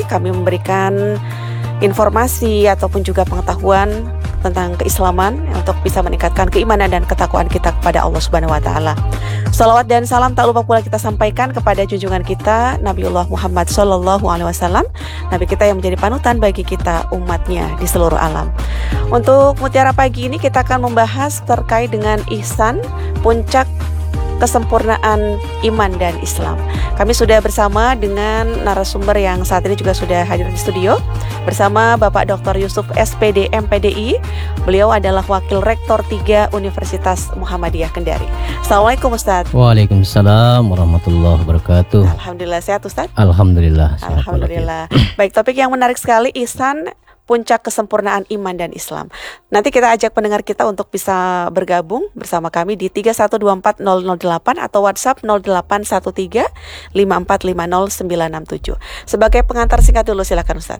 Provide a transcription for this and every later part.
kami memberikan informasi ataupun juga pengetahuan tentang keislaman untuk bisa meningkatkan keimanan dan ketakwaan kita kepada Allah Subhanahu wa taala. Salawat dan salam tak lupa pula kita sampaikan kepada junjungan kita Nabiullah Muhammad sallallahu alaihi wasallam, nabi kita yang menjadi panutan bagi kita umatnya di seluruh alam. Untuk Mutiara Pagi ini kita akan membahas terkait dengan ihsan, puncak kesempurnaan iman dan Islam. Kami sudah bersama dengan narasumber yang saat ini juga sudah hadir di studio bersama Bapak Dr. Yusuf SPD MPDI. Beliau adalah Wakil Rektor 3 Universitas Muhammadiyah Kendari. Assalamualaikum Ustaz. Waalaikumsalam warahmatullahi wabarakatuh. Alhamdulillah sehat Ustaz. Alhamdulillah. Alhamdulillah. Baik, topik yang menarik sekali, ihsan, puncak kesempurnaan iman dan Islam. Nanti kita ajak pendengar kita untuk bisa bergabung bersama kami di 3124008 atau WhatsApp 0813-5450-967. Sebagai pengantar singkat dulu, silakan Ustaz.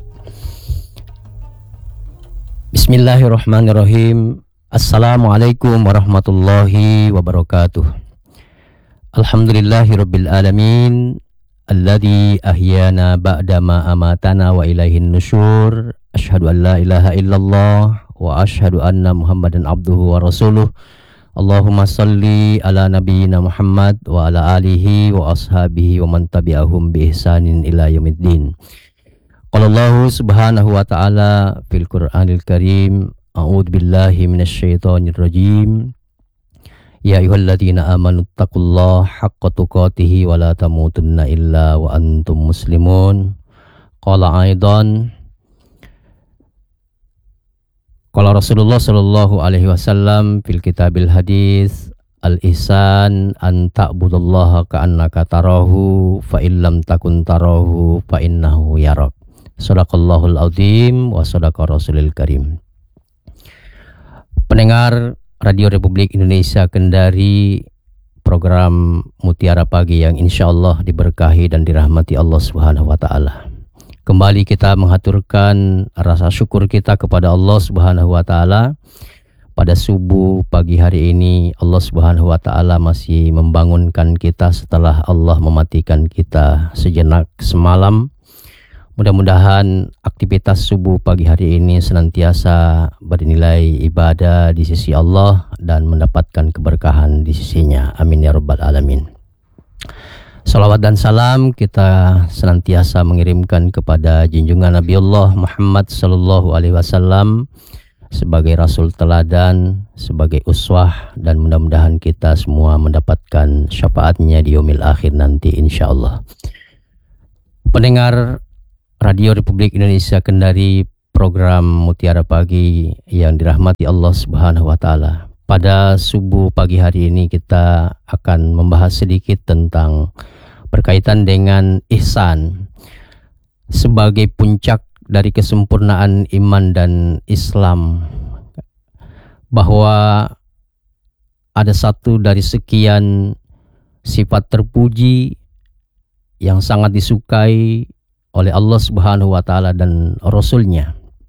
Bismillahirrahmanirrahim. Assalamualaikum warahmatullahi wabarakatuh. Alhamdulillahirabbil alamin. Alladzi ahyana ba'dama amatana wa ilaihin nusyur. Asyhadu an la ilaha illallah wa asyhadu anna Muhammadan abduhu wa rasuluh. Allahumma salli ala nabiyyina Muhammad wa ala alihi wa ashabihi wa man tabi'ahum bi ihsanin ila yaumiddin. Qala Allah subhanahu wa ta'ala fil Qur'anil Karim, a'udzu billahi minasyaitonir rajim. Ya ayyuhalladzina amanu taqullaha haqqa tuqatih wa la tamutunna illa wa antum muslimun. Qala aidan, qala Rasulullah sallallahu alaihi wasallam fil kitabil hadis, al-ihsan an ta'budallaha ka'annaka tarahu fa illam takun tarahu fa innahu yarak. Shadaqallahul azim wa shadaqa rasulil karim. Pendengar Radio Republik Indonesia Kendari, program Mutiara Pagi yang insya Allah diberkahi dan dirahmati Allah Subhanahu wa Ta'ala. Kembali kita menghaturkan rasa syukur kita kepada Allah Subhanahu wa Ta'ala. Pada subuh pagi hari ini Allah Subhanahu wa Ta'ala masih membangunkan kita setelah Allah mematikan kita sejenak semalam. Mudah-mudahan aktivitas subuh pagi hari ini senantiasa bernilai ibadah di sisi Allah dan mendapatkan keberkahan di sisinya. Amin ya rabbal alamin. Salawat dan salam kita senantiasa mengirimkan kepada junjungan Nabiullah Muhammad sallallahu alaihi wasallam sebagai rasul teladan, sebagai uswah, dan mudah-mudahan kita semua mendapatkan syafaatnya di yaumil akhir nanti insyaallah. Pendengar Radio Republik Indonesia Kendari, program Mutiara Pagi yang dirahmati Allah Subhanahu wa Ta'ala. Pada subuh pagi hari ini kita akan membahas sedikit tentang berkaitan dengan ihsan sebagai puncak dari kesempurnaan iman dan Islam, bahwa ada satu dari sekian sifat terpuji yang sangat disukai oleh Allah Subhanahu wa Ta'ala dan Rasulnya.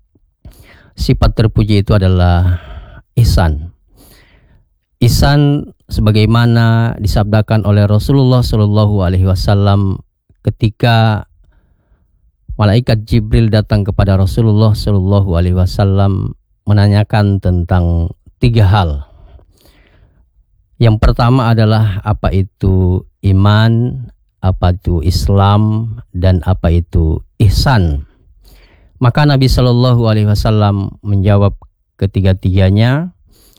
Sifat terpuji itu adalah ihsan. Ihsan sebagaimana disabdakan oleh Rasulullah Shallallahu alaihi wasallam ketika malaikat Jibril datang kepada Rasulullah Shallallahu alaihi wasallam menanyakan tentang 3 hal. Yang pertama adalah apa itu iman, apa itu Islam, dan apa itu ihsan. Maka Nabi Shallallahu alaihi wasallam menjawab ketiga-tiganya,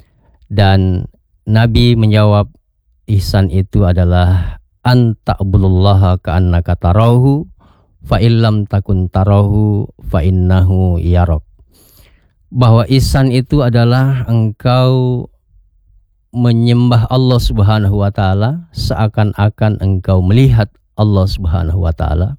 dan Nabi menjawab ihsan itu adalah an ta'budullaha ka'annaka tarahu fa illam takun tarahu fa innahu yarak. Bahwa ihsan itu adalah engkau menyembah Allah Subhanahu wa Ta'ala seakan-akan engkau melihat Allah Subhanahu wa Ta'ala.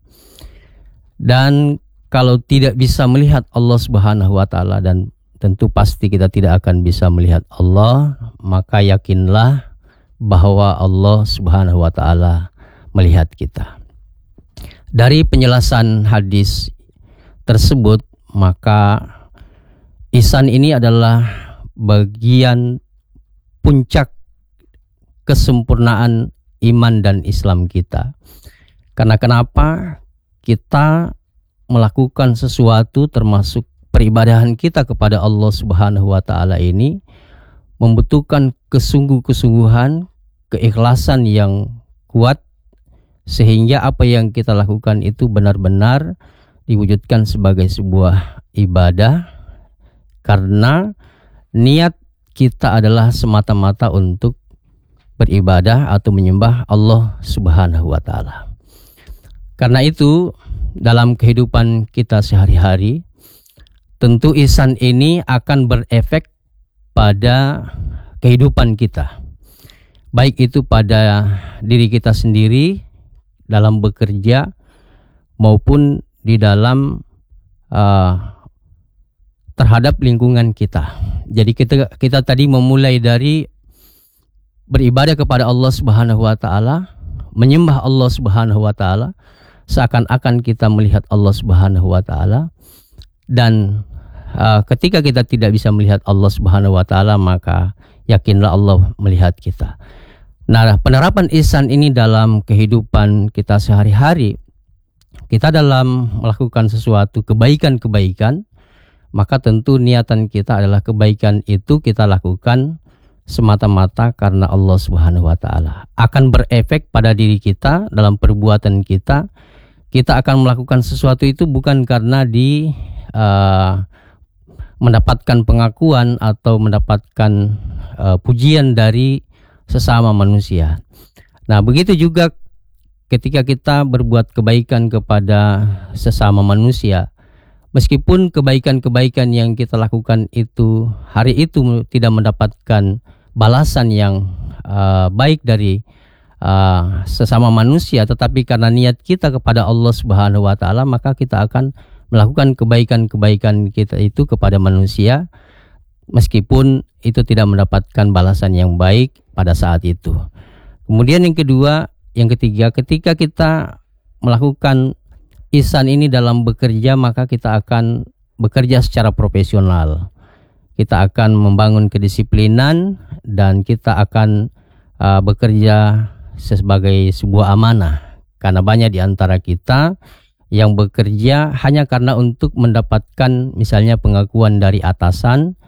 Dan kalau tidak bisa melihat Allah Subhanahu wa Ta'ala, dan tentu pasti kita tidak akan bisa melihat Allah, maka yakinlah bahwa Allah Subhanahu wa Ta'ala melihat kita. Dari penjelasan hadis tersebut, maka ihsan ini adalah bagian puncak kesempurnaan iman dan Islam kita. Karena kenapa? Kita melakukan sesuatu termasuk peribadahan kita kepada Allah Subhanahu wa taala ini membutuhkan kesungguh-sungguhan, keikhlasan yang kuat, sehingga apa yang kita lakukan itu benar-benar diwujudkan sebagai sebuah ibadah karena niat kita adalah semata-mata untuk beribadah atau menyembah Allah Subhanahu wa taala. Karena itu dalam kehidupan kita sehari-hari tentu ihsan ini akan berefek pada kehidupan kita, baik itu pada diri kita sendiri dalam bekerja maupun di dalam terhadap lingkungan kita. Jadi kita tadi memulai dari beribadah kepada Allah Subhanahu wa taala, menyembah Allah Subhanahu wa taala, seakan-akan kita melihat Allah Subhanahu wa taala, dan ketika kita tidak bisa melihat Allah Subhanahu wa taala, maka yakinlah Allah melihat kita. Nah, penerapan ihsan ini dalam kehidupan kita sehari-hari, kita dalam melakukan sesuatu kebaikan-kebaikan, maka tentu niatan kita adalah kebaikan itu kita lakukan semata-mata karena Allah Subhanahu wa taala. Akan berefek pada diri kita dalam perbuatan kita. Kita akan melakukan sesuatu itu bukan karena mendapatkan pengakuan atau mendapatkan pujian dari sesama manusia. Nah, begitu juga ketika kita berbuat kebaikan kepada sesama manusia, meskipun kebaikan-kebaikan yang kita lakukan itu hari itu tidak mendapatkan balasan yang baik dari sesama manusia, tetapi karena niat kita kepada Allah Subhanahu wa taala, maka kita akan melakukan kebaikan-kebaikan kita itu kepada manusia meskipun itu tidak mendapatkan balasan yang baik pada saat itu. Kemudian yang ketiga, ketika kita melakukan ihsan ini dalam bekerja, maka kita akan bekerja secara profesional. Kita akan membangun kedisiplinan dan kita akan bekerja sebagai sebuah amanah. Karena banyak di antara kita yang bekerja hanya karena untuk mendapatkan misalnya pengakuan dari atasan,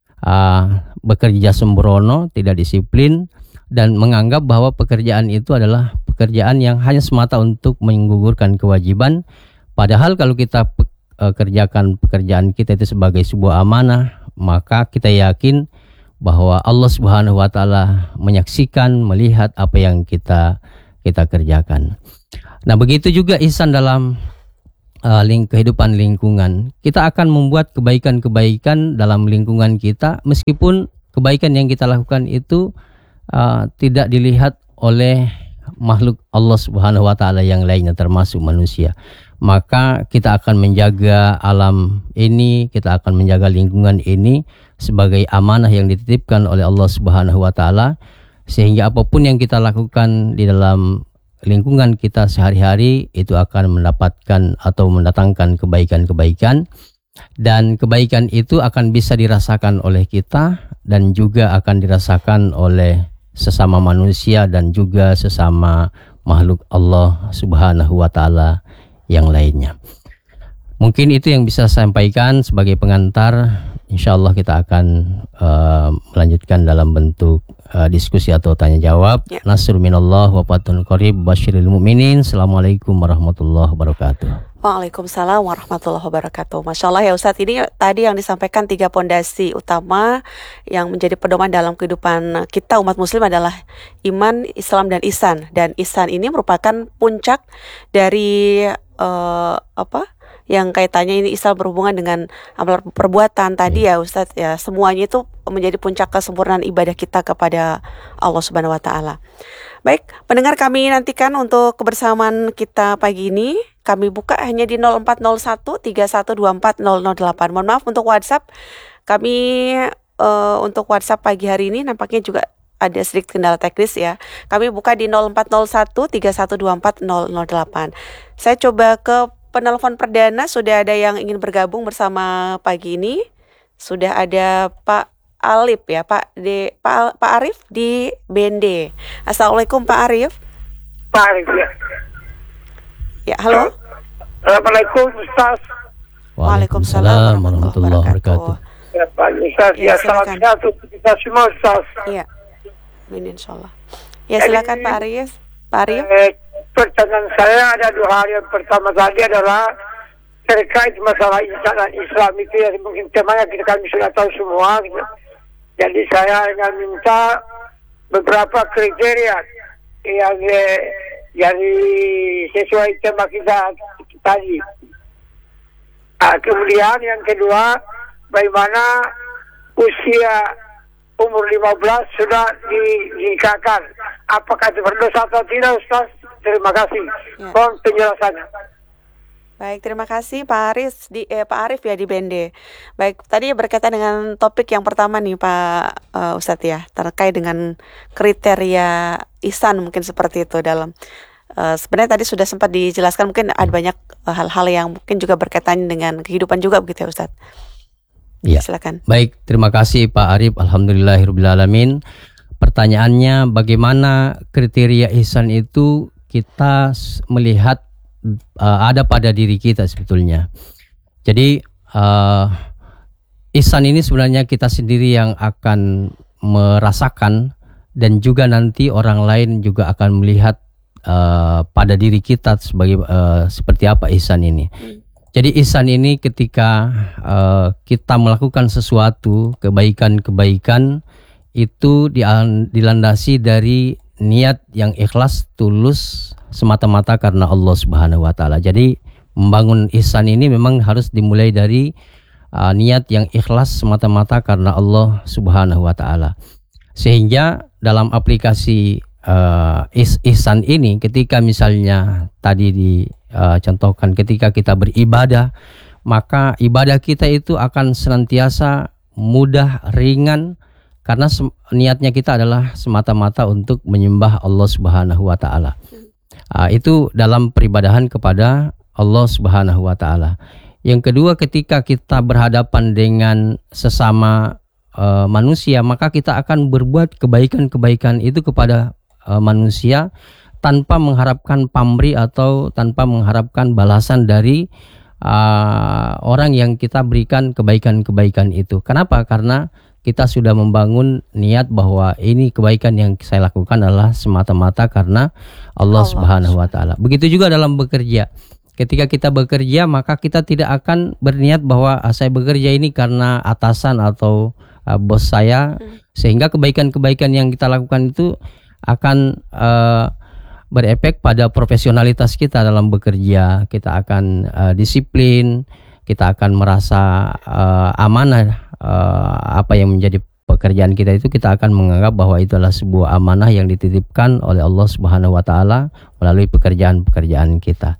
bekerja sembrono, tidak disiplin, dan menganggap bahwa pekerjaan itu adalah pekerjaan yang hanya semata untuk menggugurkan kewajiban. Padahal kalau kita kerjakan pekerjaan kita itu sebagai sebuah amanah, maka kita yakin bahwa Allah Subhanahu wa taala menyaksikan, melihat apa yang kita kerjakan. Nah, begitu juga ihsan dalam kehidupan lingkungan. Kita akan membuat kebaikan-kebaikan dalam lingkungan kita meskipun kebaikan yang kita lakukan itu tidak dilihat oleh makhluk Allah Subhanahu wa taala yang lainnya termasuk manusia. Maka kita akan menjaga alam ini, kita akan menjaga lingkungan ini sebagai amanah yang dititipkan oleh Allah Subhanahu wa taala, sehingga apapun yang kita lakukan di dalam lingkungan kita sehari-hari itu akan mendapatkan atau mendatangkan kebaikan-kebaikan, dan kebaikan itu akan bisa dirasakan oleh kita dan juga akan dirasakan oleh sesama manusia dan juga sesama makhluk Allah Subhanahu wa taala yang lainnya. Mungkin itu yang bisa saya sampaikan sebagai pengantar. Insyaallah kita akan melanjutkan dalam bentuk diskusi atau tanya jawab. Ya. Nasrul minallah wa fathun qarib basyiril mu'minin. Assalamualaikum warahmatullahi wabarakatuh. Waalaikumsalam warahmatullahi wabarakatuh. Masya Allah ya Ustadz, ini tadi yang disampaikan 3 pondasi utama yang menjadi pedoman dalam kehidupan kita umat muslim adalah iman, Islam, dan ihsan. Dan ihsan ini merupakan puncak dari yang kaitannya ini Islam berhubungan dengan amal perbuatan tadi ya Ustadz ya. Semuanya itu menjadi puncak kesempurnaan ibadah kita kepada Allah Subhanahu wa taala. Baik, pendengar, kami nantikan untuk kebersamaan kita pagi ini. Kami buka hanya di 0401 3124 008. Mohon maaf untuk WhatsApp. Kami untuk WhatsApp pagi hari ini nampaknya juga ada sedikit kendala teknis ya. Kami buka di 0401 3124 008. Saya coba ke penelpon perdana. Sudah ada yang ingin bergabung bersama pagi ini. Sudah ada Pak Alif ya, Pak Arif di BND. Assalamualaikum Pak Arif. Pak Arif ya. Ya, halo. Assalamualaikum Ustaz. Waalaikumsalam warahmatullahi wabarakatuh. Ya Pak Ustaz, Ya, ya salam silakan. sehat untuk kita semua Ustaz. Iya. Amin insyaallah. Ya silakan Pak Aris. Pak Arif. Pertanyaan saya ada dua hal. Yang pertama tadi adalah terkait masalah insan dan Islam itu ya, mungkin temanya kita kami sudah tahu semua. Gitu. Jadi saya ingin minta beberapa kriteria yang dari sesuai tema kita tadi. Kemudian yang kedua, bagaimana usia umur 15 sudah dinikahkan? Apakah itu berdosa atau tidak, Ustaz? Terima kasih. Mohon penjelasannya. Baik, terima kasih Pak Aris Pak Arif ya di Bende. Baik, tadi berkaitan dengan topik yang pertama nih Pak Ustadz ya, terkait dengan kriteria ihsan mungkin seperti itu dalam sebenarnya tadi sudah sempat dijelaskan, mungkin ada banyak hal-hal yang mungkin juga berkaitan dengan kehidupan juga begitu ya Ustadz. Iya. Silakan. Baik, terima kasih Pak Arif. Alhamdulillahirrahmanirrahim. Pertanyaannya, bagaimana kriteria ihsan itu kita melihat ada pada diri kita sebetulnya. Jadi ihsan ini sebenarnya kita sendiri yang akan merasakan, dan juga nanti orang lain juga akan melihat pada diri kita sebagai seperti apa ihsan ini. Jadi ihsan ini ketika kita melakukan sesuatu kebaikan-kebaikan itu dilandasi dari niat yang ikhlas, tulus, semata-mata karena Allah Subhanahu wa taala. Jadi membangun ihsan ini memang harus dimulai dari niat yang ikhlas semata-mata karena Allah Subhanahu wa taala. Sehingga dalam aplikasi ihsan ini, ketika misalnya tadi dicontohkan ketika kita beribadah, maka ibadah kita itu akan senantiasa mudah, ringan, karena niatnya kita adalah semata-mata untuk menyembah Allah Subhanahu wa taala. Itu dalam peribadahan kepada Allah Subhanahu wa taala. Yang kedua, ketika kita berhadapan dengan sesama manusia, maka kita akan berbuat kebaikan-kebaikan itu kepada manusia tanpa mengharapkan pamrih atau tanpa mengharapkan balasan dari orang yang kita berikan kebaikan-kebaikan itu. Kenapa? Karena kita sudah membangun niat bahwa ini kebaikan yang saya lakukan adalah semata-mata karena Allah Subhanahu wa taala. Begitu juga dalam bekerja. Ketika kita bekerja, maka kita tidak akan berniat bahwa saya bekerja ini karena atasan atau bos saya, sehingga kebaikan-kebaikan yang kita lakukan itu akan berefek pada profesionalitas kita dalam bekerja. Kita akan disiplin, kita akan merasa amanah. Apa yang menjadi pekerjaan kita itu kita akan menganggap bahwa itu adalah sebuah amanah yang dititipkan oleh Allah Subhanahu wa taala melalui pekerjaan-pekerjaan kita.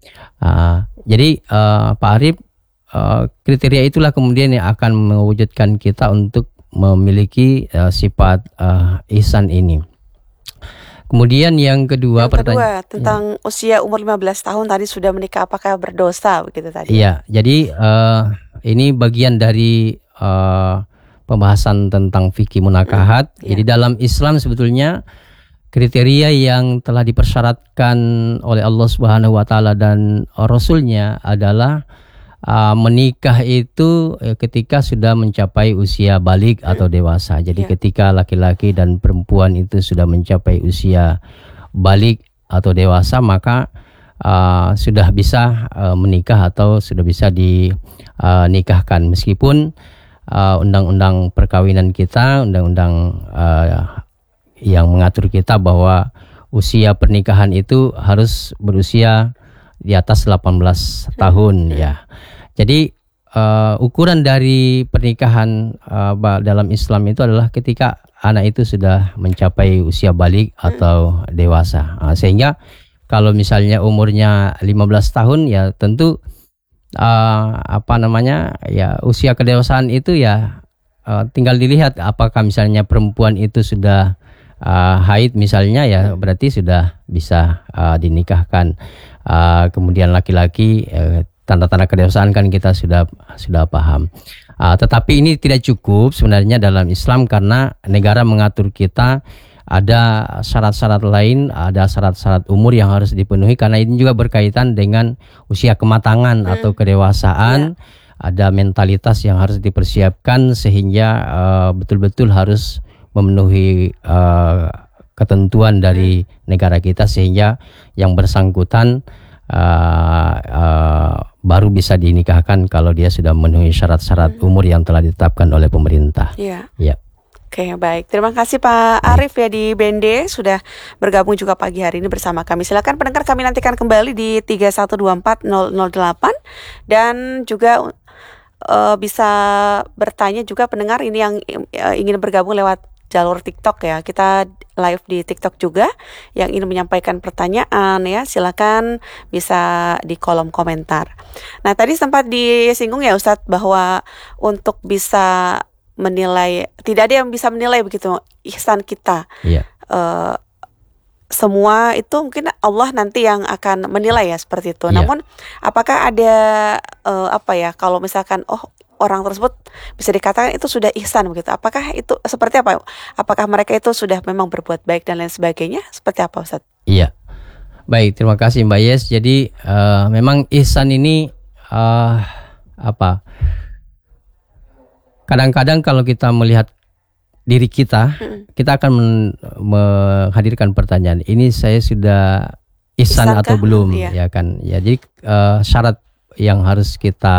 Jadi Pak Arif, kriteria itulah kemudian yang akan mewujudkan kita untuk memiliki sifat ihsan ini. Kemudian yang kedua tentang usia umur 15 tahun tadi sudah menikah, apakah berdosa begitu tadi? Iya, jadi ini bagian dari pembahasan tentang fikih munakahat. Jadi dalam Islam sebetulnya kriteria yang telah dipersyaratkan oleh Allah Subhanahu wa taala dan Rasulnya adalah menikah itu ketika sudah mencapai usia balik atau dewasa. Jadi ketika laki-laki dan perempuan itu sudah mencapai usia balik atau dewasa, maka sudah bisa menikah atau sudah bisa dinikahkan. Meskipun undang-undang perkawinan kita, undang-undang yang mengatur kita bahwa usia pernikahan itu harus berusia di atas 18 tahun ya. Jadi ukuran dari pernikahan dalam Islam itu adalah ketika anak itu sudah mencapai usia balik atau dewasa. Sehingga kalau misalnya umurnya 15 tahun ya tentu usia kedewasaan itu ya tinggal dilihat apakah misalnya perempuan itu sudah haid misalnya, ya berarti sudah bisa dinikahkan. Kemudian laki-laki tanda-tanda kedewasaan kan kita sudah paham. Tetapi ini tidak cukup sebenarnya dalam Islam, karena negara mengatur kita ada syarat-syarat lain, ada syarat-syarat umur yang harus dipenuhi karena ini juga berkaitan dengan usia kematangan atau kedewasaan. Ada mentalitas yang harus dipersiapkan sehingga betul-betul harus memenuhi ketentuan dari negara kita sehingga yang bersangkutan baru bisa dinikahkan kalau dia sudah memenuhi syarat-syarat umur yang telah ditetapkan oleh pemerintah. Iya. Ya. Oke, baik. Terima kasih Pak Arif ya di BND sudah bergabung juga pagi hari ini bersama kami. Silakan pendengar, kami nantikan kembali di 3124008 dan juga bisa bertanya juga pendengar ini yang ingin bergabung lewat jalur TikTok ya. Kita live di TikTok juga yang ingin menyampaikan pertanyaan ya, silakan bisa di kolom komentar. Nah, tadi sempat disinggung ya Ustadz bahwa untuk bisa menilai, tidak ada yang bisa menilai begitu ihsan kita. Iya. Semua itu mungkin Allah nanti yang akan menilai ya seperti itu. Iya. Namun apakah ada kalau misalkan orang tersebut bisa dikatakan itu sudah ihsan begitu. Apakah itu seperti apa? Apakah mereka itu sudah memang berbuat baik dan lain sebagainya? Seperti apa Ustaz? Iya. Baik, terima kasih Mbak Yes. Jadi memang ihsan ini kadang-kadang kalau kita melihat diri kita, kita akan menghadirkan pertanyaan, ini saya sudah ihsan Ihsankah? atau belum, Iya. ya kan? Ya, jadi syarat yang harus kita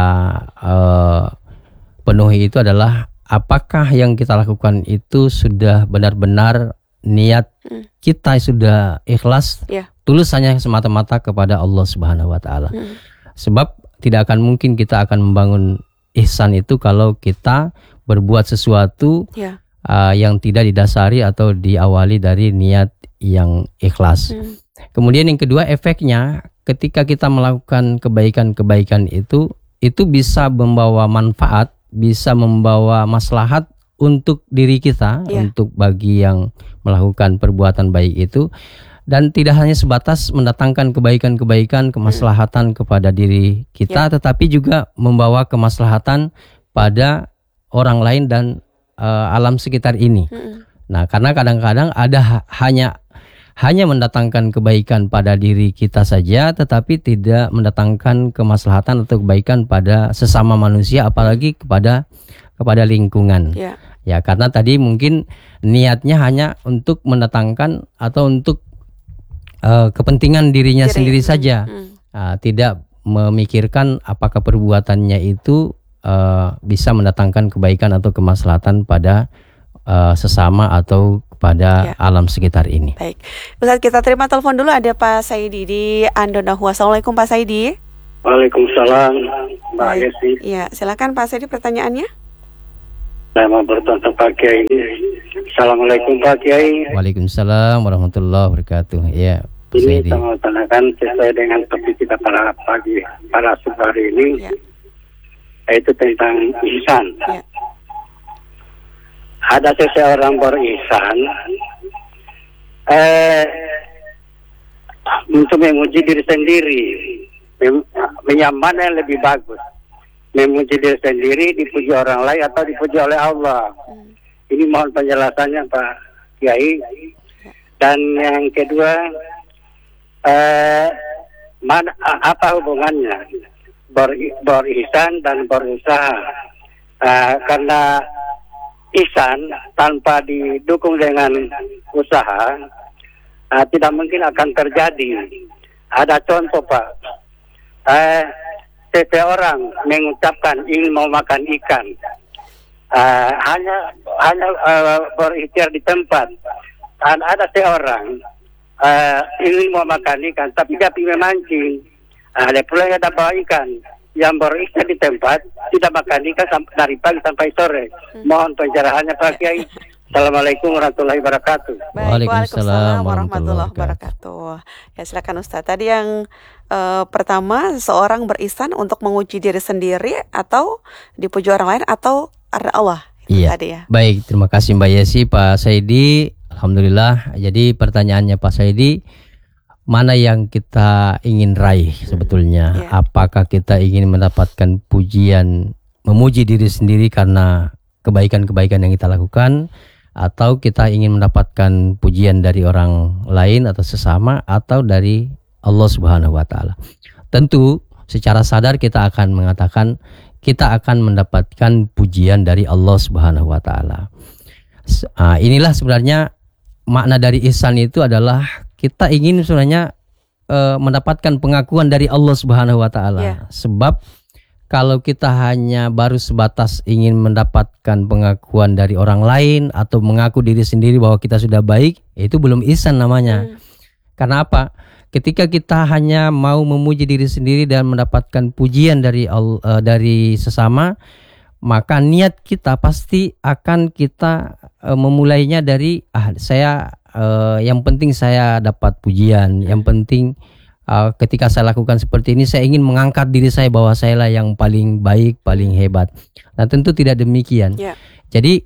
penuhi itu adalah apakah yang kita lakukan itu sudah benar-benar niat kita sudah ikhlas, Iya. tulus hanya semata-mata kepada Allah Subhanahu wa taala. Sebab tidak akan mungkin kita akan membangun ihsan itu kalau kita berbuat sesuatu Ya. yang tidak didasari atau diawali dari niat yang ikhlas. Kemudian yang kedua, efeknya ketika kita melakukan kebaikan-kebaikan itu bisa membawa manfaat, bisa membawa maslahat untuk diri kita, untuk bagi yang melakukan perbuatan baik itu. Dan tidak hanya sebatas mendatangkan kebaikan-kebaikan, kemaslahatan kepada diri kita, tetapi juga membawa kemaslahatan pada orang lain dan alam sekitar ini. Nah, karena kadang-kadang ada hanya mendatangkan kebaikan pada diri kita saja, tetapi tidak mendatangkan kemaslahatan atau kebaikan pada sesama manusia, apalagi kepada lingkungan. Ya, karena tadi mungkin niatnya hanya untuk mendatangkan atau untuk kepentingan dirinya sendiri saja, tidak memikirkan apakah perbuatannya itu bisa mendatangkan kebaikan atau kemaslahatan pada sesama atau kepada alam sekitar ini. Baik, Ustaz, kita terima telepon dulu, ada Pak Saidi di Andonahua. Assalamualaikum Pak Saidi. Waalaikumsalam Mbak Yesi. Iya, silakan Pak Saidi pertanyaannya. Saya mau bertanya Pak Kiai ini. Assalamualaikum Pak Kiai. Waalaikumsalam warahmatullahi wabarakatuh. Ya, Ini saya mau tanyakan sesuai dengan topik kita pada subuh hari ini, yaitu tentang ihsan. Ada seseorang berihsan untuk menguji diri sendiri, yang mana yang lebih bagus, memuji diri sendiri, dipuji orang lain atau dipuji oleh Allah. Ini mohon penjelasannya Pak Kiai. Dan yang kedua, apa hubungannya berihsan dan berusaha? Karena ihsan tanpa didukung dengan usaha tidak mungkin akan terjadi. Ada contoh Pak, seseorang mengucapkan ingin mau makan ikan, hanya berikhtiar di tempat. Dan ada seorang ingin mau makan ikan, tapi dia ingin memancing. Ada pula yang dapat ikan, yang berikhtiar di tempat, tidak makan ikan dari pagi sampai sore. Mohon pencerahannya Pak Kiai. Assalamualaikum warahmatullahi wabarakatuh. Waalaikumsalam warahmatullahi wabarakatuh. Ya, silakan Ustaz. Tadi yang pertama, seorang berihsan untuk menguji diri sendiri atau dipuji orang lain atau karena Allah. Iya. Tadi ya. Baik, terima kasih Mbak Yesi, Pak Saidi. Alhamdulillah. Jadi pertanyaannya Pak Saidi, mana yang kita ingin raih sebetulnya? Apakah kita ingin mendapatkan pujian, memuji diri sendiri karena kebaikan-kebaikan yang kita lakukan, atau kita ingin mendapatkan pujian dari orang lain atau sesama atau dari Allah Subhanahu wa taala. Tentu secara sadar kita akan mengatakan kita akan mendapatkan pujian dari Allah Subhanahu wa taala. Inilah sebenarnya makna dari ihsan itu adalah kita ingin sebenarnya mendapatkan pengakuan dari Allah Subhanahu wa taala. Sebab kalau kita hanya baru sebatas ingin mendapatkan pengakuan dari orang lain atau mengaku diri sendiri bahwa kita sudah baik, itu belum ihsan namanya. Karena apa? Ketika kita hanya mau memuji diri sendiri dan mendapatkan pujian dari sesama, maka niat kita pasti akan kita memulainya dari yang penting saya dapat pujian, yang penting ketika saya lakukan seperti ini saya ingin mengangkat diri saya bahwa saya lah yang paling baik, paling hebat. Nah, tentu tidak demikian. Jadi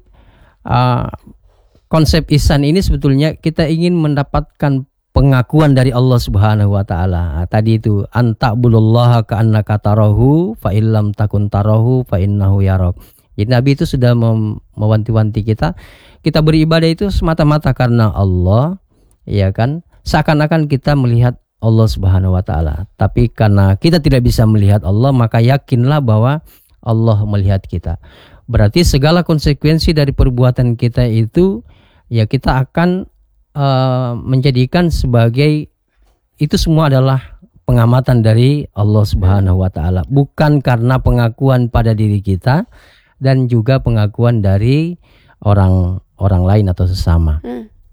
konsep ihsan ini sebetulnya kita ingin mendapatkan pengakuan dari Allah Subhanahu wa taala. Tadi itu anta'budullaha ka'annaka tarahu fa illam takun tarahu fa innahu yarak. Jadi Nabi itu sudah mewanti-wanti kita beribadah itu semata-mata karena Allah, ya kan? Seakan-akan kita melihat Allah Subhanahu wa taala. Tapi karena kita tidak bisa melihat Allah, maka yakinlah bahwa Allah melihat kita. Berarti segala konsekuensi dari perbuatan kita itu ya kita akan menjadikan sebagai itu semua adalah pengamatan dari Allah Subhanahu wa taala, bukan karena pengakuan pada diri kita dan juga pengakuan dari orang lain atau sesama.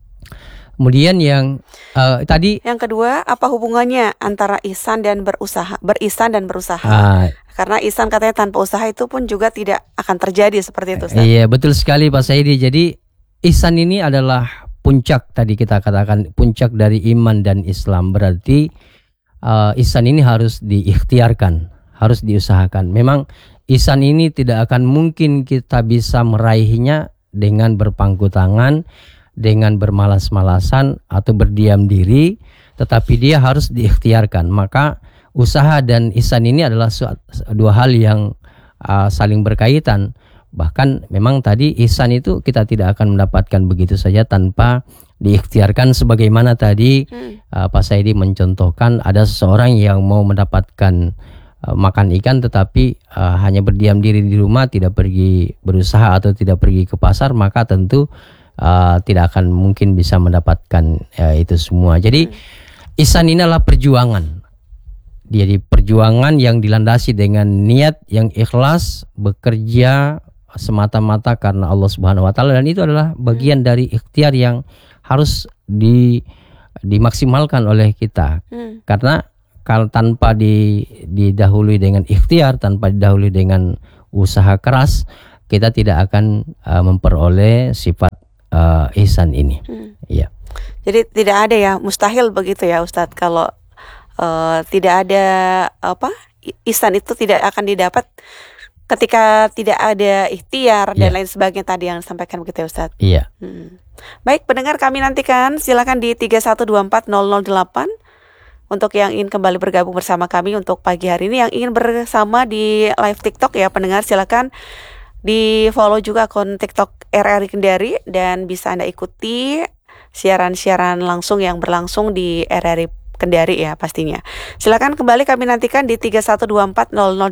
Kemudian yang tadi yang kedua, apa hubungannya antara ihsan dan berisan dan berusaha? Karena ihsan katanya tanpa usaha itu pun juga tidak akan terjadi seperti itu, Ustaz. Iya, betul sekali Pak Saidi. Jadi ihsan ini adalah puncak, tadi kita katakan puncak dari iman dan Islam. Berarti ihsan ini harus diikhtiarkan, harus diusahakan. Memang ihsan ini tidak akan mungkin kita bisa meraihnya dengan berpangku tangan, dengan bermalas-malasan atau berdiam diri, tetapi dia harus diikhtiarkan. Maka usaha dan ihsan ini adalah dua hal yang saling berkaitan. Bahkan memang tadi ihsan itu kita tidak akan mendapatkan begitu saja tanpa diikhtiarkan, sebagaimana tadi Pak Saidi mencontohkan ada seseorang yang mau mendapatkan makan ikan tetapi hanya berdiam diri di rumah, tidak pergi berusaha atau tidak pergi ke pasar, maka tentu tidak akan mungkin bisa mendapatkan itu semua. Jadi ihsan ini adalah perjuangan. Jadi perjuangan yang dilandasi dengan niat yang ikhlas, bekerja semata-mata karena Allah Subhanahu wa taala, dan itu adalah bagian dari ikhtiar yang harus dimaksimalkan oleh kita. Karena kalau tanpa didahului dengan ikhtiar, tanpa didahului dengan usaha keras, kita tidak akan memperoleh sifat ihsan ini. Iya. Jadi tidak ada ya, mustahil begitu ya Ustadz, kalau tidak ada ihsan itu tidak akan didapat ketika tidak ada ikhtiar dan lain sebagainya tadi yang disampaikan begitu ya Ustadz. Iya. Baik, pendengar kami nantikan silakan di 3124008 untuk yang ingin kembali bergabung bersama kami untuk pagi hari ini, yang ingin bersama di live TikTok ya pendengar, silakan di follow juga akun TikTok RRI Kendari dan bisa Anda ikuti siaran-siaran langsung yang berlangsung di RRI Kendari ya pastinya. Silakan kembali kami nantikan di 3124008.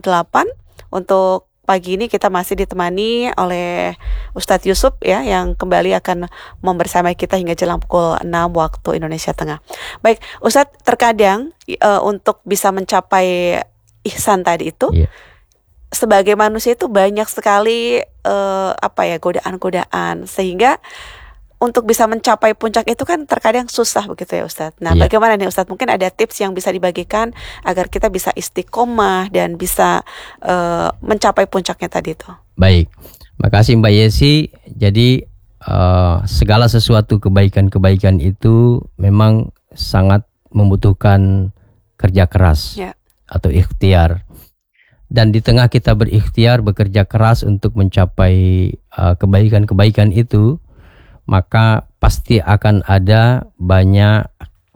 Untuk pagi ini kita masih ditemani oleh Ustadz Yusuf ya, yang kembali akan membersamai kita hingga jelang pukul 6 waktu Indonesia Tengah. Baik, Ustadz, terkadang untuk bisa mencapai ihsan tadi itu, sebagai manusia itu banyak sekali godaan-godaan, sehingga untuk bisa mencapai puncak itu kan terkadang susah begitu ya Ustadz. Nah, bagaimana nih Ustadz? Mungkin ada tips yang bisa dibagikan agar kita bisa istiqomah dan bisa mencapai puncaknya tadi itu. Baik, makasih Mbak Yesi. Jadi segala sesuatu kebaikan-kebaikan itu memang sangat membutuhkan kerja keras atau ikhtiar. Dan di tengah kita berikhtiar, bekerja keras untuk mencapai kebaikan-kebaikan itu, maka pasti akan ada banyak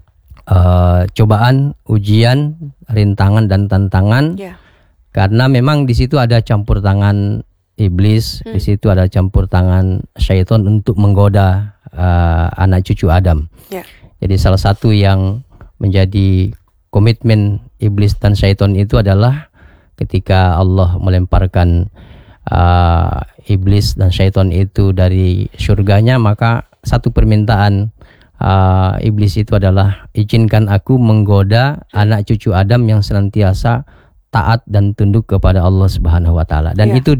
cobaan, ujian, rintangan dan tantangan. Karena memang di situ ada campur tangan iblis, di situ ada campur tangan syaitan untuk menggoda anak cucu Adam. Ya. Jadi salah satu yang menjadi komitmen iblis dan syaitan itu adalah ketika Allah melemparkan iblis dan syaitan itu dari surganya, maka satu permintaan iblis itu adalah, izinkan aku menggoda anak cucu Adam yang senantiasa taat dan tunduk kepada Allah Subhanahu wa taala. Dan itu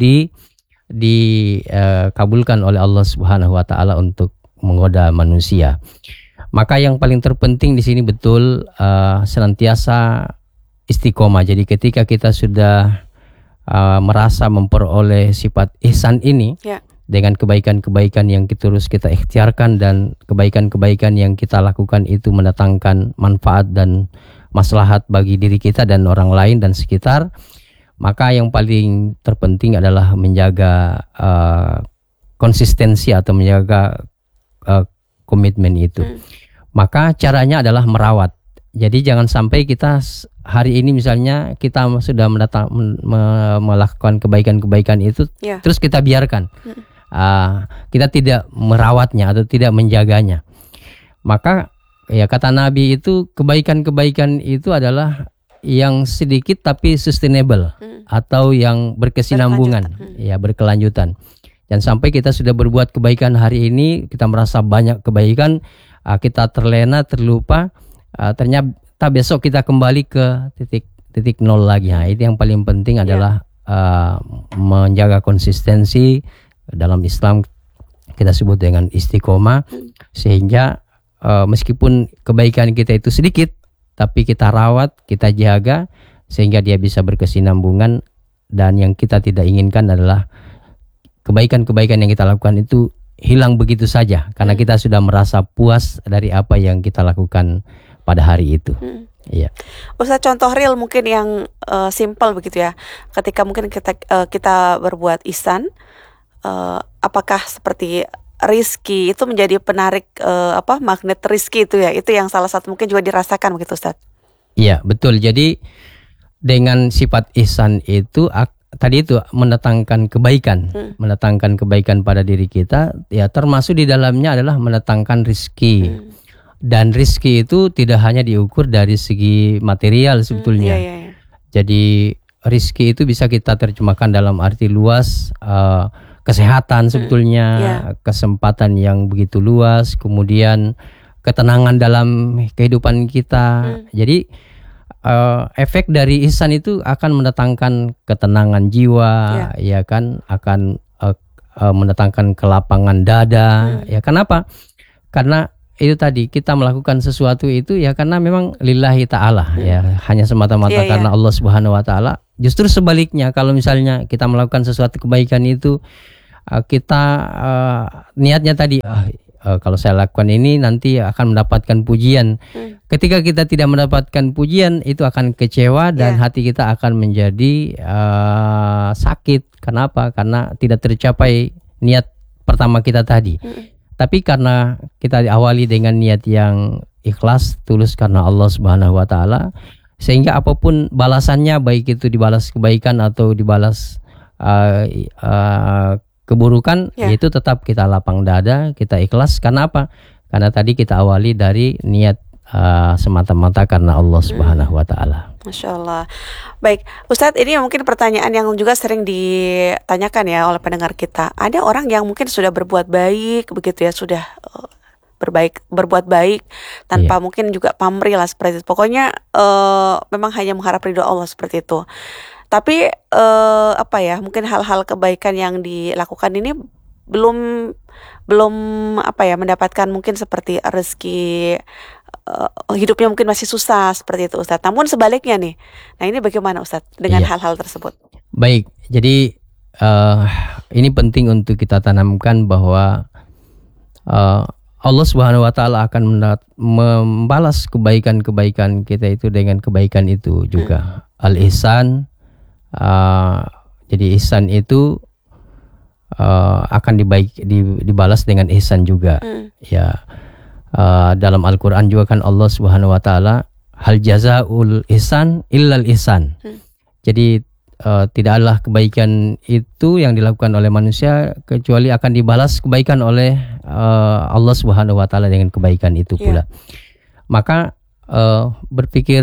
dikabulkan oleh Allah Subhanahu wa taala untuk menggoda manusia. Maka yang paling terpenting di sini betul senantiasa istiqomah. Jadi ketika kita sudah merasa memperoleh sifat ihsan ini, dengan kebaikan-kebaikan yang terus kita ikhtiarkan dan kebaikan-kebaikan yang kita lakukan itu mendatangkan manfaat dan maslahat bagi diri kita dan orang lain dan sekitar, maka yang paling terpenting adalah menjaga konsistensi atau menjaga komitmen itu. Maka caranya adalah merawat. Jadi jangan sampai kita hari ini misalnya kita sudah melakukan kebaikan-kebaikan itu, terus kita biarkan. Kita tidak merawatnya atau tidak menjaganya. Maka ya kata Nabi itu, kebaikan-kebaikan itu adalah yang sedikit tapi sustainable, atau yang berkesinambungan, berkelanjutan. Dan sampai kita sudah berbuat kebaikan hari ini, kita merasa banyak kebaikan, kita terlena, terlupa, ternyata besok kita kembali ke titik nol lagi. Nah, itu yang paling penting adalah menjaga konsistensi. Dalam Islam kita sebut dengan istiqomah, sehingga meskipun kebaikan kita itu sedikit, tapi kita rawat, kita jaga, sehingga dia bisa berkesinambungan. Dan yang kita tidak inginkan adalah kebaikan-kebaikan yang kita lakukan itu hilang begitu saja, karena kita sudah merasa puas dari apa yang kita lakukan pada hari itu. Iya. Ustaz, contoh real mungkin yang simple begitu ya, ketika mungkin kita berbuat ihsan, apakah seperti rizki itu menjadi penarik magnet rizki itu ya, itu yang salah satu mungkin juga dirasakan begitu Ustaz? Iya betul. Jadi dengan sifat ihsan itu tadi itu mendatangkan kebaikan, mendatangkan kebaikan pada diri kita, ya termasuk di dalamnya adalah mendatangkan rizki. Dan rizki itu tidak hanya diukur dari segi material sebetulnya. Jadi rizki itu bisa kita terjemahkan dalam arti luas, kesehatan sebetulnya, kesempatan yang begitu luas, kemudian ketenangan dalam kehidupan kita. Jadi efek dari ihsan itu akan mendatangkan ketenangan jiwa, ya kan, akan mendatangkan kelapangan dada. Ya kenapa? Karena itu tadi, kita melakukan sesuatu itu ya karena memang lillahi ta'ala, ya hanya semata-mata karena Allah Subhanahu wa taala. Justru sebaliknya, kalau misalnya kita melakukan sesuatu kebaikan itu kita niatnya tadi kalau saya lakukan ini nanti akan mendapatkan pujian. Ketika kita tidak mendapatkan pujian, itu akan kecewa dan hati kita akan menjadi sakit. Kenapa? Karena tidak tercapai niat pertama kita tadi. Tapi karena kita diawali dengan niat yang ikhlas, tulus karena Allah Subhanahu wa taala, sehingga apapun balasannya, baik itu dibalas kebaikan atau dibalas keburukan, itu tetap kita lapang dada, kita ikhlas. Karena apa? Karena tadi kita awali dari niat semata-mata karena Allah Subhanahu wa taala. Masya Allah. Baik, Ustadz, ini mungkin pertanyaan yang juga sering ditanyakan ya oleh pendengar kita. Ada orang yang mungkin sudah berbuat baik begitu ya, sudah berbuat baik tanpa mungkin juga pamrih lah seperti itu. Pokoknya memang hanya mengharap ridho Allah seperti itu. Tapi mungkin hal-hal kebaikan yang dilakukan ini belum mendapatkan mungkin seperti rezeki, hidupnya mungkin masih susah seperti itu Ustadz. Namun sebaliknya nih, nah ini bagaimana Ustadz dengan hal-hal tersebut? Baik, jadi ini penting untuk kita tanamkan bahwa Allah Subhanahu wa taala akan membalas kebaikan-kebaikan kita itu dengan kebaikan itu juga. Al-ihsan, jadi ihsan itu akan dibalas dengan ihsan juga. Ya, dalam Al-Quran juga kan Allah Subhanahu wa taala, hal jazaul ihsan illal ihsan. Jadi tidaklah kebaikan itu yang dilakukan oleh manusia kecuali akan dibalas kebaikan oleh Allah Subhanahu wa taala dengan kebaikan itu pula. Maka berpikir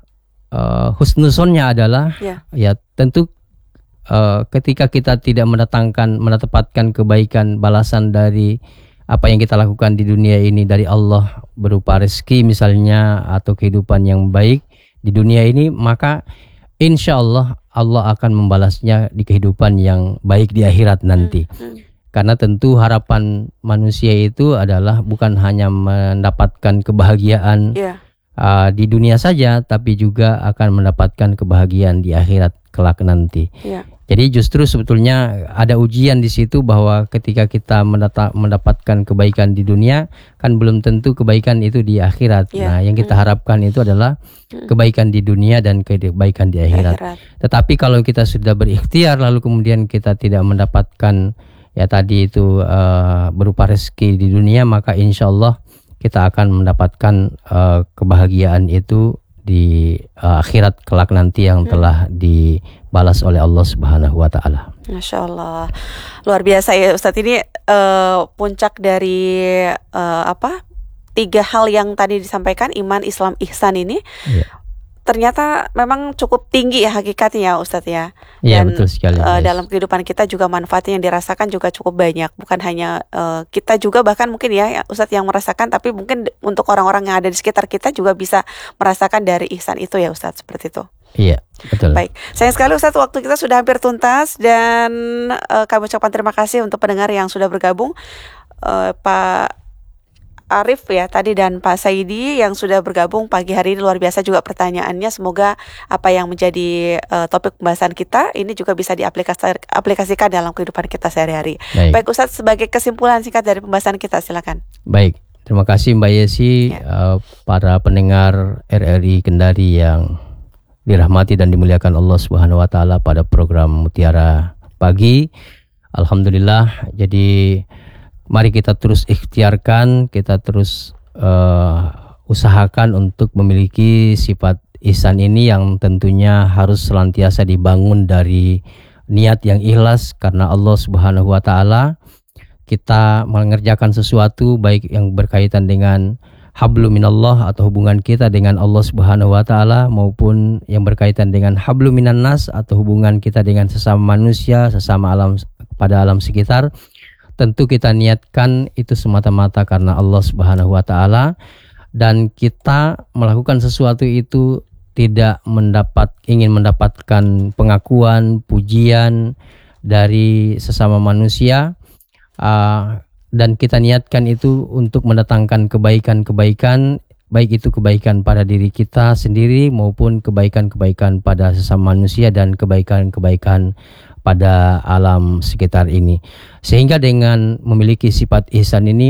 husnuzonnya adalah ya tentu ketika kita tidak menetapkan kebaikan balasan dari apa yang kita lakukan di dunia ini dari Allah berupa rezeki misalnya atau kehidupan yang baik di dunia ini, maka insya Allah Allah akan membalasnya di kehidupan yang baik di akhirat nanti. Karena tentu harapan manusia itu adalah bukan hanya mendapatkan kebahagiaan di dunia saja, tapi juga akan mendapatkan kebahagiaan di akhirat kelak nanti. Jadi justru sebetulnya ada ujian di situ bahwa ketika kita mendapatkan kebaikan di dunia, kan belum tentu kebaikan itu di akhirat. Nah, yang kita harapkan itu adalah kebaikan di dunia dan kebaikan di akhirat. Tetapi kalau kita sudah berikhtiar lalu kemudian kita tidak mendapatkan ya tadi itu berupa rezeki di dunia, maka insya Allah kita akan mendapatkan kebahagiaan itu di akhirat kelak nanti yang telah dibalas oleh Allah Subhanahu wa taala. Masya Allah, luar biasa ya Ustadz. Ini puncak dari 3 hal yang tadi disampaikan, iman, Islam, ihsan ini. Ternyata memang cukup tinggi ya hakikatnya Ustadz ya. Dan betul sekali. Dalam kehidupan kita juga manfaatnya yang dirasakan juga cukup banyak. Bukan hanya kita juga, bahkan mungkin ya Ustadz yang merasakan, tapi mungkin untuk orang-orang yang ada di sekitar kita juga bisa merasakan dari ihsan itu ya Ustadz, seperti itu. Iya, betul. Baik, sayang sekali Ustadz, waktu kita sudah hampir tuntas. Dan kami ucapkan terima kasih untuk pendengar yang sudah bergabung, Pak Arif ya tadi dan Pak Saidi yang sudah bergabung pagi hari ini. Luar biasa juga pertanyaannya. Semoga apa yang menjadi topik pembahasan kita ini juga bisa diaplikasikan dalam kehidupan kita sehari-hari. Baik Ustadz, sebagai kesimpulan singkat dari pembahasan kita, silakan. Baik, terima kasih Mbak Yesi, para pendengar RRI Kendari yang dirahmati dan dimuliakan Allah Subhanahu wa taala pada program Mutiara Pagi. Alhamdulillah, jadi mari kita terus ikhtiarkan, kita terus usahakan untuk memiliki sifat ihsan ini yang tentunya harus selantiasa dibangun dari niat yang ikhlas karena Allah Subhanahu wa taala. Kita mengerjakan sesuatu baik yang berkaitan dengan hablum minallah atau hubungan kita dengan Allah Subhanahu wa taala, maupun yang berkaitan dengan hablum minan nas atau hubungan kita dengan sesama manusia, sesama alam, pada alam sekitar. Tentu kita niatkan itu semata-mata karena Allah Subhanahu wa taala, dan kita melakukan sesuatu itu tidak ingin mendapatkan pengakuan, pujian dari sesama manusia, dan kita niatkan itu untuk mendatangkan kebaikan-kebaikan, baik itu kebaikan pada diri kita sendiri maupun kebaikan-kebaikan pada sesama manusia dan kebaikan-kebaikan pada alam sekitar ini. Sehingga dengan memiliki sifat ihsan ini